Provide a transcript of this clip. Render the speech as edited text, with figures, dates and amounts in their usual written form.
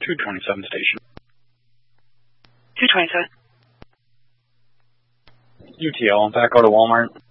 227 station. 227. UTL, back out of Walmart.